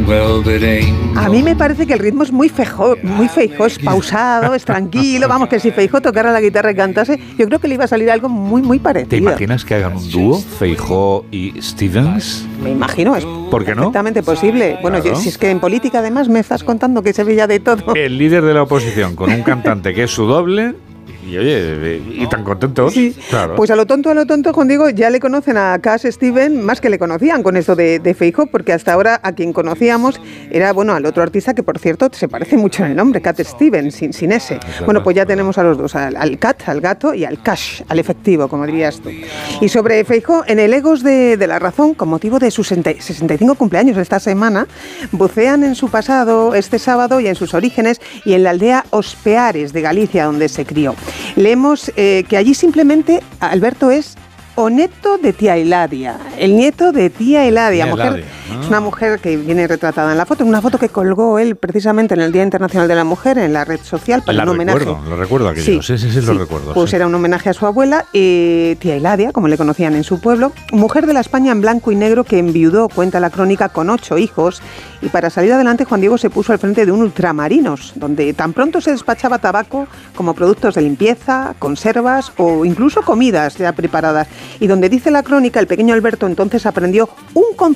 A mí me parece que el ritmo es muy Feijóo, es pausado, es tranquilo. Vamos, que si Feijóo tocara la guitarra y cantase, yo creo que le iba a salir algo muy, muy parecido. ¿Te imaginas que hagan un dúo, Feijóo y Stevens? Me imagino, es ¿por qué no? perfectamente posible. Bueno, Claro. si es que en política además me estás contando que se veía de todo. El líder de la oposición con un cantante que es su doble y oye, y tan contentos. Sí. Claro. Pues a lo tonto, Juan Diego, ya le conocen a Cass Steven más que le conocían con esto de Feijóo, porque hasta ahora a quien conocíamos era, bueno, al otro artista que, por cierto, se parece mucho en el nombre, Cat Steven, sin ese. Bueno, pues ya tenemos a los dos, al Cat, al gato, y al cash, al efectivo, como dirías tú. Y sobre Feijóo, en el Egos de la Razón, con motivo de sus 65 cumpleaños esta semana, bucean en su pasado este sábado y en sus orígenes y en la aldea Ospeares de Galicia, donde se crió. Leemos que allí simplemente Alberto es o neto de tía Eladia, el nieto de tía Eladia, mujer. Es una mujer que viene retratada en la foto, una foto que colgó él precisamente en el Día Internacional de la Mujer en la red social para un homenaje. Lo recuerdo aquello, sí, lo recuerdo. Pues sí. Era un homenaje a su abuela, tía Eladia, como le conocían en su pueblo, mujer de la España en blanco y negro que enviudó, cuenta la crónica, con 8 hijos, y para salir adelante Juan Diego se puso al frente de un ultramarinos, donde tan pronto se despachaba tabaco como productos de limpieza, conservas o incluso comidas ya preparadas, y donde dice la crónica, el pequeño Alberto entonces aprendió un concepto